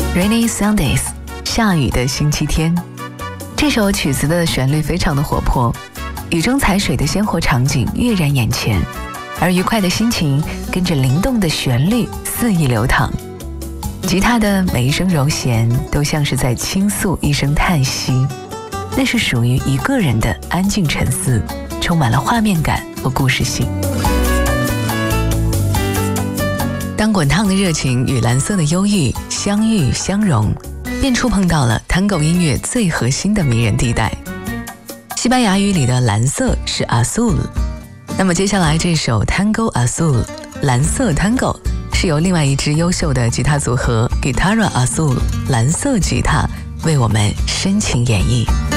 Rainy Sundays 下雨的星期天。这首曲子的旋律非常的活泼，雨中踩水的鲜活场景跃然眼前，而愉快的心情跟着灵动的旋律肆意流淌。吉他的每一声柔弦都像是在倾诉一声叹息，那是属于一个人的安静沉思，充满了画面感和故事性。当滚烫的热情与蓝色的忧郁相遇相融，便触碰到了Tango音乐最核心的迷人地带。西班牙语里的蓝色是 Azul， 那么接下来这首 Tango Azul 蓝色 Tango 是由另外一支优秀的吉他组合 Guitarra Azul 蓝色吉他为我们深情演绎。